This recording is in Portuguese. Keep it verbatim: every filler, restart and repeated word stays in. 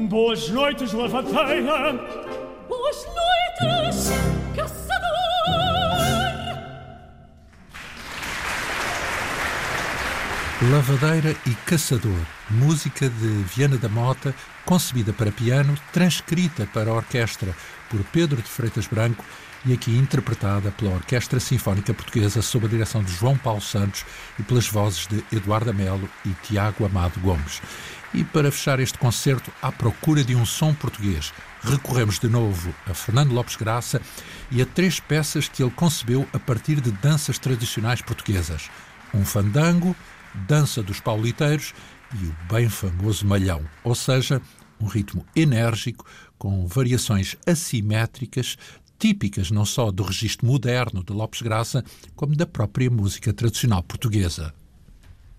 Boas noites, lavadeira. Boas noites, caçador. Lavadeira e Caçador, música de Viana da Mota, concebida para piano, transcrita para a orquestra por Pedro de Freitas Branco e aqui interpretada pela Orquestra Sinfónica Portuguesa sob a direção de João Paulo Santos e pelas vozes de Eduardo Amelo e Tiago Amado Gomes. E para fechar este concerto, à procura de um som português, recorremos de novo a Fernando Lopes Graça e a três peças que ele concebeu a partir de danças tradicionais portuguesas. Um fandango, Dança dos Pauliteiros e o bem famoso malhão, ou seja, um ritmo enérgico com variações assimétricas, típicas não só do registro moderno de Lopes Graça, como da própria música tradicional portuguesa.